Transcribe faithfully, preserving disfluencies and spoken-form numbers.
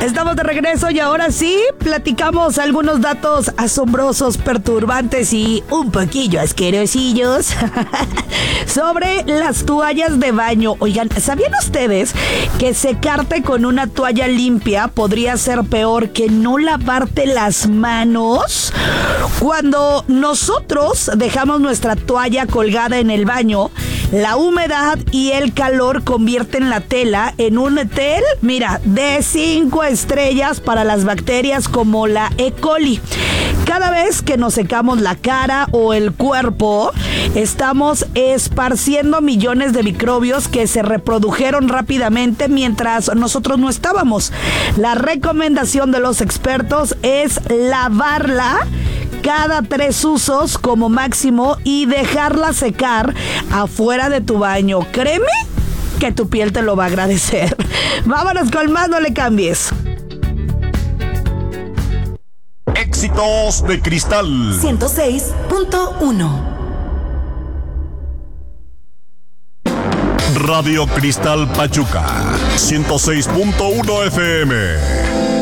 Estamos de regreso y ahora sí, platicamos algunos datos asombrosos, perturbantes y un poquillo asquerosillos sobre las toallas de baño. Oigan, ¿sabían ustedes que secarte con una toalla limpia podría ser peor que no lavarte las manos? Cuando nosotros dejamos nuestra toalla colgada en el baño, la humedad y el calor convierten la tela en un hotel, mira, de cinco estrellas para las bacterias como la E. coli. Cada vez que nos secamos la cara o el cuerpo, estamos esparciendo millones de microbios que se reprodujeron rápidamente mientras nosotros no estábamos. La recomendación de los expertos es lavarla cada tres usos como máximo y dejarla secar afuera de tu baño. Créeme que tu piel te lo va a agradecer. Vámonos con más, no le cambies. Éxitos de Cristal ciento seis punto uno. Radio Cristal Pachuca ciento seis punto uno F M.